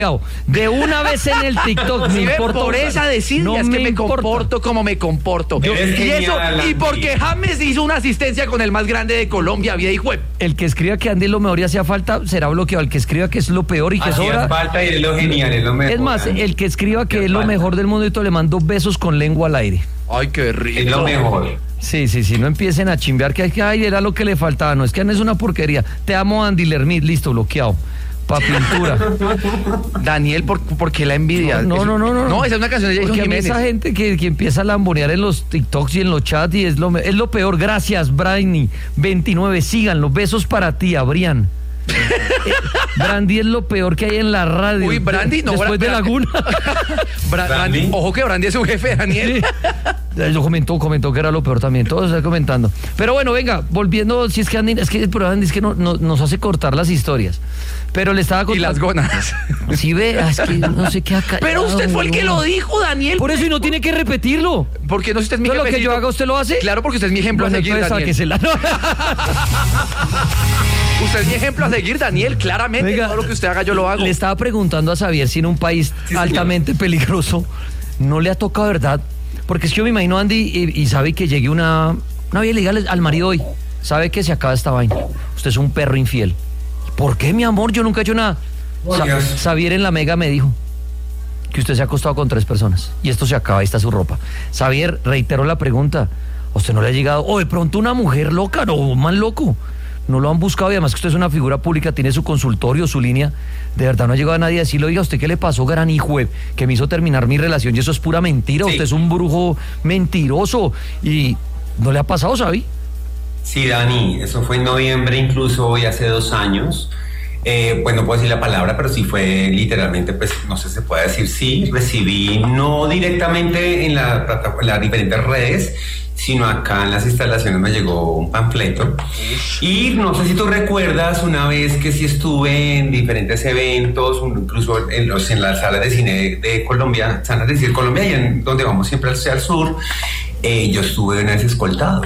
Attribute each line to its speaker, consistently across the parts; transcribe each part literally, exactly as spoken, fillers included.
Speaker 1: De una vez en el TikTok, me
Speaker 2: ¿Sí
Speaker 1: importa.
Speaker 2: Por esa desidia
Speaker 1: no
Speaker 2: es que
Speaker 1: me
Speaker 2: me
Speaker 1: importa.
Speaker 2: comporto como me comporto.
Speaker 3: Eres
Speaker 2: y
Speaker 3: genial,
Speaker 2: eso, y
Speaker 3: Andy.
Speaker 2: porque James hizo una asistencia con el más grande de Colombia, viejo.
Speaker 1: El que escriba que Andy es lo mejor y hacía falta será bloqueado. El que escriba que es lo peor y que
Speaker 3: Hacía
Speaker 1: sobra.
Speaker 3: falta y es lo genial, es lo mejor.
Speaker 1: Es más,
Speaker 3: Andy.
Speaker 1: el que escriba que
Speaker 3: Hacía
Speaker 1: es lo
Speaker 3: falta.
Speaker 1: mejor del mundo y todo le mando besos con lengua al aire.
Speaker 2: Ay, qué rico.
Speaker 3: Es lo mejor.
Speaker 1: Sí, sí, sí, no empiecen a chimbear que ay, era lo que le faltaba. No, es que Andy es una porquería. Te amo, Andy Lermit, listo, bloqueado. Pa' pintura.
Speaker 2: Daniel, ¿por, ¿por qué la envidia?
Speaker 1: No, no, no, no.
Speaker 2: No, esa es una canción de Jason
Speaker 1: Porque a mí
Speaker 2: Jiménez.
Speaker 1: esa gente que, que empieza a lambonear en los TikToks y en los chats y es lo, es lo peor. Gracias, Brainy. veintinueve, síganlo. Besos para ti, Abrián. Eh, Brandy es lo peor que hay en la radio.
Speaker 2: Uy, Brandy, no.
Speaker 1: Después
Speaker 2: Bra-
Speaker 1: de Laguna.
Speaker 2: Bra-
Speaker 3: Brandy.
Speaker 2: Brandy. Ojo que Brandy es un jefe, Daniel.
Speaker 1: Sí. Yo comentó, comentó que era lo peor también. Todos están comentando. Pero bueno, venga, volviendo, si es que Andy, es que el programa Andy es que no, no- nos hace cortar las historias. Pero le estaba
Speaker 2: Y
Speaker 1: contando.
Speaker 2: las gónadas.
Speaker 1: Sí, ve, es que no sé qué acá.
Speaker 2: Pero usted fue el que lo dijo, Daniel.
Speaker 1: Por eso y no tiene que repetirlo.
Speaker 2: ¿Por qué no si usted es mi
Speaker 1: Todo lo que
Speaker 2: jefecito?
Speaker 1: yo haga, ¿usted lo hace?
Speaker 2: Claro, porque usted es mi ejemplo
Speaker 1: Bueno,
Speaker 2: a seguir,
Speaker 1: entonces
Speaker 2: Daniel.
Speaker 1: sáquesela.
Speaker 2: Usted es mi ejemplo a seguir, Daniel. Claramente,
Speaker 1: Venga,
Speaker 2: todo lo que usted haga yo lo hago.
Speaker 1: Le estaba preguntando a Xavier si en un país
Speaker 3: Sí, señor.
Speaker 1: altamente peligroso no le ha tocado, ¿verdad? Porque es que yo me imagino Andy y, y sabe que llegue una, una vía legal al marido hoy. Sabe que se acaba esta vaina. Usted es un perro infiel. ¿Por qué, mi amor? Yo nunca he hecho nada.
Speaker 3: Oh,
Speaker 1: Sa-
Speaker 3: Dios.
Speaker 1: Xavier en la Mega me dijo que usted se ha acostado con tres personas. Y esto se acaba, ahí está su ropa. Xavier, reiteró la pregunta. ¿A usted no le ha llegado? O de pronto una mujer loca, no, un man loco. No lo han buscado y además que usted es una figura pública, tiene su consultorio, su línea. De verdad no ha llegado a nadie a decirle, oiga, ¿usted qué le pasó, gran hijo, de- que me hizo terminar mi relación? Y eso es pura mentira.
Speaker 3: Sí.
Speaker 1: Usted es un brujo mentiroso. Y no le ha pasado, ¿sabí?
Speaker 3: Sí, Dani, eso fue en noviembre, incluso hoy hace dos años. Eh, pues no puedo decir la palabra, pero sí fue literalmente, pues no sé si se puede decir, sí, recibí, no directamente en, la, plata- en las diferentes redes, sino acá en las instalaciones me llegó un panfleto. Y no sé si tú recuerdas una vez que sí estuve en diferentes eventos, un- incluso en, los, en las salas de cine de Colombia, salas de cine de Colombia, y en donde vamos siempre hacia el sur, eh, yo estuve una vez escoltado.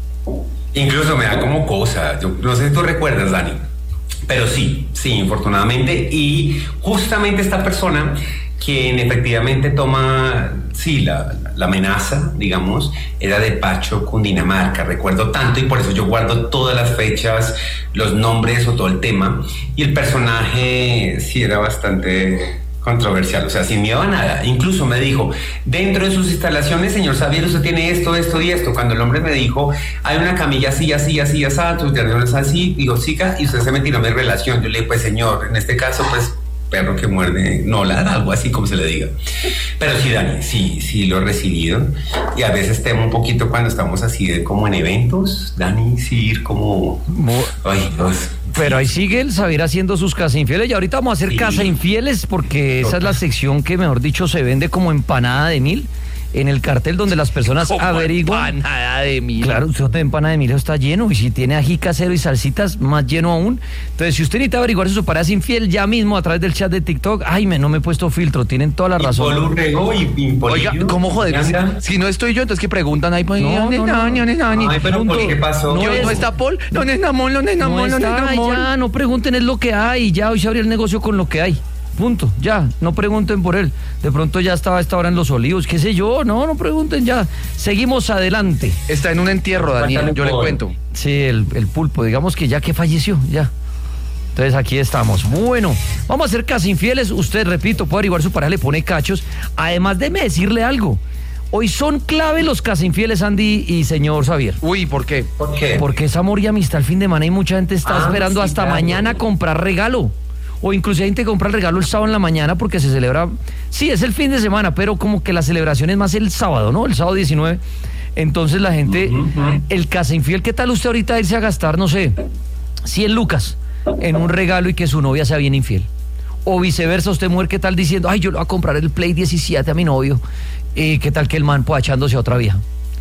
Speaker 3: Incluso me da como cosa, yo no sé si tú recuerdas, Dani, pero sí, sí, infortunadamente, y justamente esta persona quien efectivamente toma, sí, la, la amenaza, digamos, era de Pacho, Cundinamarca, recuerdo tanto y por eso yo guardo todas las fechas, los nombres o todo el tema, y el personaje sí era bastante controversial, o sea, sin miedo a nada. Incluso me dijo, dentro de sus instalaciones, señor Xavier, usted tiene esto, esto y esto. Cuando el hombre me dijo, hay una camilla así, así, así, así, tus terrenos así, digo, chica, y usted se metió en mi relación. Yo le dije, pues señor, en este caso, pues perro que muerde, no ladra, algo así como se le diga. Pero sí, Dani, sí, sí lo he recibido. Y a veces temo un poquito cuando estamos así de, como en eventos, Dani, sí ir como, ay, Dios.
Speaker 1: Pero ahí sigue el Xavier haciendo sus casa infieles y ahorita vamos a hacer
Speaker 3: Sí.
Speaker 1: casa infieles porque esa es la sección que, mejor dicho, se vende como empanada de mil en el cartel donde las personas
Speaker 2: Como
Speaker 1: averiguan.
Speaker 2: empanada de mil.
Speaker 1: Claro, usted de empanada de mil está lleno y si tiene ají casero y salsitas, más lleno aún. Entonces, si usted necesita averiguar si su pareja es infiel, ya mismo a través del chat de TikTok, ay, me, no me he puesto filtro, tienen toda la
Speaker 3: Y
Speaker 1: razón.
Speaker 3: Polo Rego y, y
Speaker 2: Oiga,
Speaker 3: Polillo.
Speaker 2: ¿cómo joder?
Speaker 3: Anda.
Speaker 2: Si no estoy yo, entonces que preguntan ahí, pues,
Speaker 1: No,
Speaker 2: ¿dónde
Speaker 1: no,
Speaker 2: está
Speaker 1: no.
Speaker 2: Dani? ¿Dónde está Dani?
Speaker 3: Ay, pero
Speaker 1: Punto.
Speaker 3: ¿por qué pasó?
Speaker 1: No
Speaker 2: Yo-
Speaker 1: es-
Speaker 2: ¿No está Paul? ¿Dónde está Mol? ¿Dónde está
Speaker 1: No
Speaker 2: Mol? ¿Dónde
Speaker 1: está,
Speaker 2: está Mol?
Speaker 1: ya, no pregunten, es lo que hay, ya, hoy se abrió el negocio con lo que hay. Punto, ya, no pregunten por él. De pronto ya estaba a esta hora en Los Olivos, qué sé yo, no, no pregunten ya. Seguimos adelante.
Speaker 2: Está en un entierro, Daniel,
Speaker 3: Cuéntale,
Speaker 2: yo le
Speaker 3: Paul.
Speaker 2: cuento.
Speaker 1: Sí, el, el pulpo, digamos que ya que falleció, ya. Entonces aquí estamos. Bueno, vamos a hacer casi infieles. Usted, repito, puede averiguar su pareja, le pone cachos. Además, déjeme decirle algo. Hoy son clave los casi infieles, Andy y señor Xavier.
Speaker 2: Uy, ¿por qué?
Speaker 3: ¿Por qué?
Speaker 1: Porque es amor y amistad el fin de semana y mucha gente está
Speaker 3: Ah,
Speaker 1: esperando
Speaker 3: sí,
Speaker 1: hasta
Speaker 3: claro.
Speaker 1: mañana a comprar regalo. O incluso hay gente que compra el regalo el sábado en la mañana porque se celebra. Sí, es el fin de semana, pero como que la celebración es más el sábado, ¿no? El sábado diecinueve. Entonces la gente,
Speaker 3: Ujú, ujú.
Speaker 1: el casa infiel, ¿qué tal usted ahorita irse a gastar, no sé, cien lucas en un regalo y que su novia sea bien infiel? O viceversa, usted mujer, ¿qué tal diciendo, ay, yo le voy a comprar el Play diecisiete a mi novio? ¿Y qué tal que el man pueda echándose a otra vieja?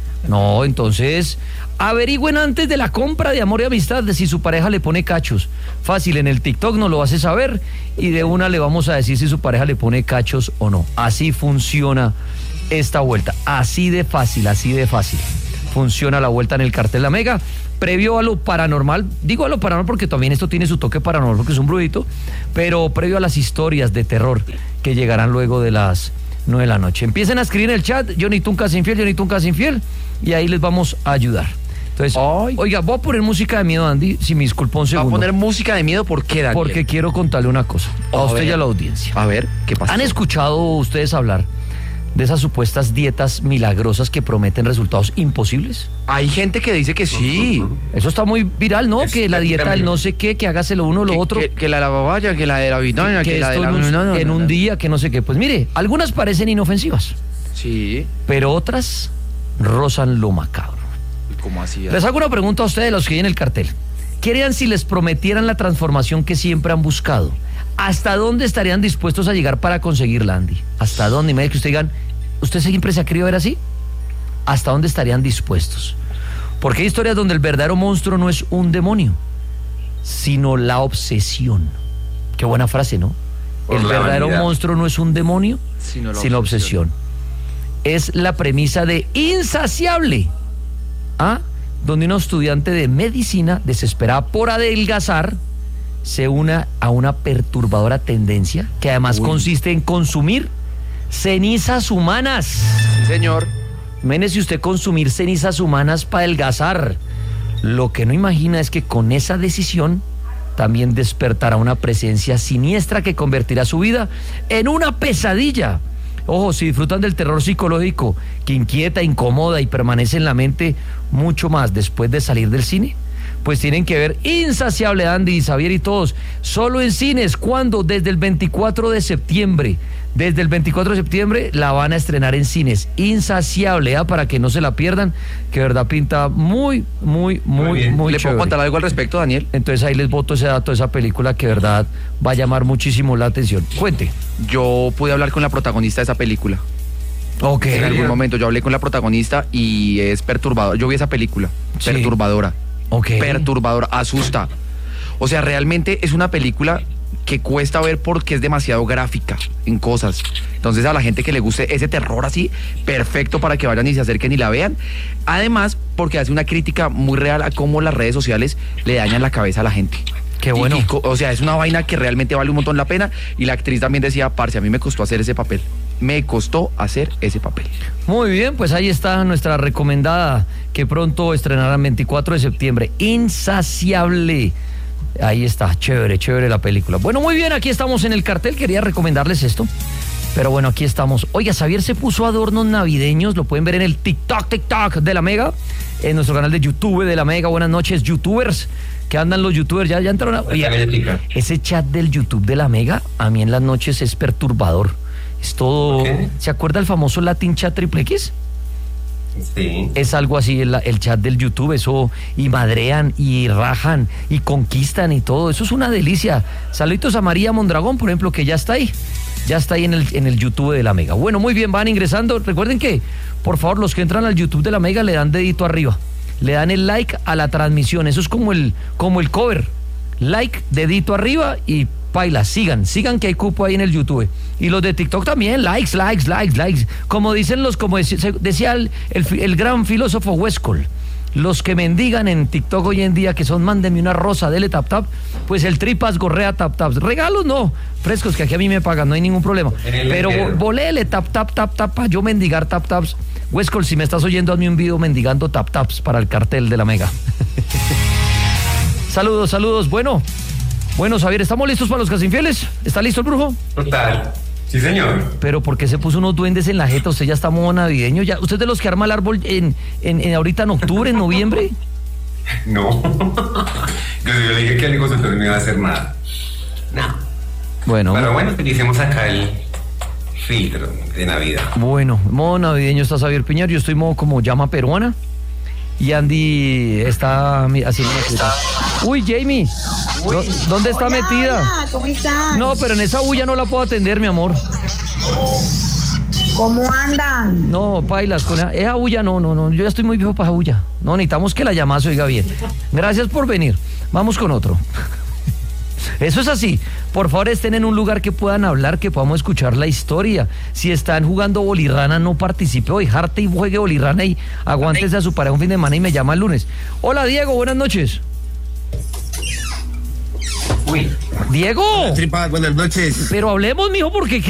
Speaker 1: No, entonces averigüen antes de la compra de amor y amistad de si su pareja le pone cachos. Fácil, en el TikTok nos lo hace saber y de una le vamos a decir si su pareja le pone cachos o no. Así funciona esta vuelta, así de fácil, así de fácil. funciona la vuelta en el cartel La Mega. Previo a lo paranormal, digo a lo paranormal porque también esto tiene su toque paranormal porque es un brujito, pero previo a las historias de terror que llegarán luego de las nueve de la noche. Empiecen a escribir en el chat, yo necesito un casa infiel, yo necesito un casa infiel, y ahí les vamos a ayudar. Entonces, Ay. oiga, voy a poner música de miedo, Andy, si me disculpa un segundo.
Speaker 2: ¿Va a poner música de miedo? ¿Por qué, Daniel?
Speaker 1: Porque quiero contarle una cosa, a, a usted ver. y a la audiencia.
Speaker 2: A ver, ¿qué pasa?
Speaker 1: ¿Han escuchado ustedes hablar de esas supuestas dietas milagrosas que prometen resultados imposibles?
Speaker 2: Hay gente que dice que sí.
Speaker 1: Eso está muy viral, ¿no? Es que la dieta del no sé qué, que hágase lo uno o lo
Speaker 2: que,
Speaker 1: otro.
Speaker 2: Que, que la lavavalla, que la de la vitamina, que, que, que la de la...
Speaker 1: En un,
Speaker 2: no, no,
Speaker 1: en
Speaker 2: no,
Speaker 1: un
Speaker 2: no.
Speaker 1: día, que no sé qué. Pues mire, algunas parecen inofensivas.
Speaker 2: Sí.
Speaker 1: Pero otras rozan lo macabro.
Speaker 2: ¿Cómo así?
Speaker 1: Les hago una pregunta a ustedes, los que hay en el cartel. ¿Qué harían si les prometieran la transformación que siempre han buscado? ¿Hasta dónde estarían dispuestos a llegar para conseguirla, Andy? ¿Hasta dónde? Y me dice que usted digan, ¿usted siempre se ha querido ver así? ¿Hasta dónde estarían dispuestos? Porque hay historias donde el verdadero monstruo no es un demonio, sino la obsesión. Qué buena frase, ¿no?
Speaker 3: Por
Speaker 1: el verdadero
Speaker 3: vanidad.
Speaker 1: monstruo no es un demonio, sino la, sino obsesión. obsesión. Es la premisa de Insaciable, ¿ah? Donde una estudiante de medicina desesperada por adelgazar se une a una perturbadora tendencia que además Uy. consiste en consumir cenizas humanas.
Speaker 2: Sí, señor.
Speaker 1: Imagínese usted consumir cenizas humanas para adelgazar. Lo que no imagina es que con esa decisión también despertará una presencia siniestra que convertirá su vida en una pesadilla. Ojo, si disfrutan del terror psicológico que inquieta, incomoda y permanece en la mente mucho más después de salir del cine, pues tienen que ver Insaciable, Andy, Xavier y todos, solo en cines. ¿Cuándo? Desde el veinticuatro de septiembre. Desde el veinticuatro de septiembre la van a estrenar en cines. Insaciable, ¿eh? Para que no se la pierdan, que de verdad pinta muy, muy, muy, muy, muy
Speaker 2: ¿Le
Speaker 1: chévere.
Speaker 2: puedo contar algo al respecto, Daniel?
Speaker 1: Entonces ahí les boto ese dato de esa película que de verdad va a llamar muchísimo la atención. Cuente.
Speaker 2: Yo pude hablar con la protagonista de esa película.
Speaker 1: Ok.
Speaker 2: En algún momento yo hablé con la protagonista y es perturbador. Yo vi esa película,
Speaker 1: sí.
Speaker 2: perturbadora.
Speaker 1: Ok.
Speaker 2: Perturbadora, asusta. O sea, realmente es una película que cuesta ver porque es demasiado gráfica en cosas. Entonces a la gente que le guste ese terror así, perfecto para que vayan y se acerquen y la vean. Además, porque hace una crítica muy real a cómo las redes sociales le dañan la cabeza a la gente.
Speaker 1: Qué bueno.
Speaker 2: Y, y, o sea, es una vaina que realmente vale un montón la pena. Y la actriz también decía, parce, a mí me costó hacer ese papel. Me costó hacer ese papel.
Speaker 1: Muy bien, pues ahí está nuestra recomendada, que pronto estrenará el veinticuatro de septiembre. Insaciable. Ahí está, chévere, chévere la película. Bueno, muy bien, aquí estamos en el cartel. Quería recomendarles esto, pero bueno, aquí estamos. Oiga, Xavier se puso adornos navideños. Lo pueden ver en el TikTok, TikTok de La Mega, en nuestro canal de YouTube de La Mega. Buenas noches, youtubers. ¿Qué andan los youtubers? Ya, ya entraron a... Oye, ese chat del YouTube de La Mega, a mí en las noches es perturbador. Es todo... ¿Qué? ¿Se acuerda el famoso Latin Chat Triple X?
Speaker 3: Sí.
Speaker 1: Es algo así el, el chat del YouTube, eso, y madrean, y rajan, y conquistan y todo, eso es una delicia. Saluditos a María Mondragón, por ejemplo, que ya está ahí, ya está ahí en el, en el YouTube de La Mega. Bueno, muy bien, van ingresando. Recuerden que, por favor, los que entran al YouTube de La Mega le dan dedito arriba, le dan el like a la transmisión, eso es como el, como el cover, like, dedito arriba y paila, sigan, sigan que hay cupo ahí en el YouTube. Y los de TikTok también, likes, likes, likes, likes. Como dicen los, como decía, decía el, el, el gran filósofo Westcott, los que mendigan en TikTok hoy en día, que son mándenme una rosa, dele tap tap, pues el tripas gorrea tap taps. Regalos no, frescos, que aquí a mí me pagan, no hay ningún problema. Pero volele tap tap tap tap para yo mendigar tap taps. Westcott, si me estás oyendo, hazme un video mendigando tap taps para el cartel de La Mega. Saludos, saludos. Bueno, bueno, Xavier, ¿estamos listos para los casinfieles? ¿Está listo el brujo?
Speaker 3: Total. Sí, señor.
Speaker 1: Pero ¿por qué se puso unos duendes en la jeta? Usted ya está modo navideño. ¿Ya? ¿Usted es de los que arma el árbol en, en, en ahorita en octubre, en noviembre?
Speaker 3: No. Yo le dije que el consultor no iba a hacer nada. No.
Speaker 1: Bueno.
Speaker 3: Pero bueno, utilicemos acá el filtro de Navidad.
Speaker 1: Bueno, modo navideño está Xavier Piñar. Yo estoy modo como llama peruana. Y Andy está haciendo una cosa. Uy, Jamie, Uy. ¿dónde está
Speaker 4: Hola,
Speaker 1: metida?
Speaker 4: Hola, ¿cómo estás?
Speaker 1: No, pero en esa bulla no la puedo atender, mi amor.
Speaker 4: ¿Cómo andan?
Speaker 1: No, pailas, con esa, esa bulla no, no, no, yo ya estoy muy viejo para esa bulla. No, necesitamos que la llamada se oiga bien. Gracias por venir. Vamos con otro. Eso es así. Por favor, estén en un lugar que puedan hablar, que podamos escuchar la historia. Si están jugando bolirrana, no participe hoy. Jarte y juegue bolirrana y aguántese a su pareja un fin de semana y me llama el lunes. Hola, Diego, buenas noches.
Speaker 3: Uy.
Speaker 1: Diego.
Speaker 5: Tripa, buenas noches.
Speaker 1: Pero hablemos, mijo, porque